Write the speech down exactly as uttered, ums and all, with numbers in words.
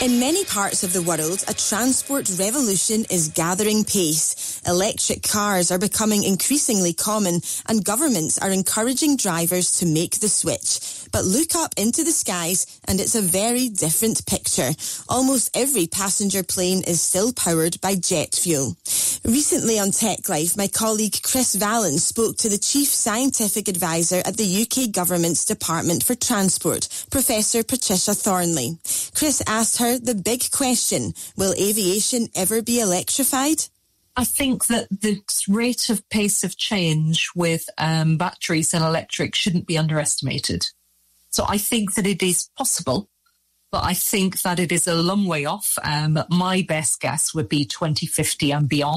In many parts of the world, a transport revolution is gathering pace. Electric cars are becoming increasingly common, and governments are encouraging drivers to make the switch. But look up into the skies and it's a very different picture. Almost every passenger plane is still powered by jet fuel. Recently on Tech Life, my colleague Chris Vallon spoke to the Chief Scientific Advisor at the U K Government's Department for Transport, Professor Patricia Thornley. Chris asked her the big question, will aviation ever be electrified? I think that the rate of pace of change with um, batteries and electric shouldn't be underestimated. So I think that it is possible, but I think that it is a long way off. Um, my best guess would be twenty fifty and beyond.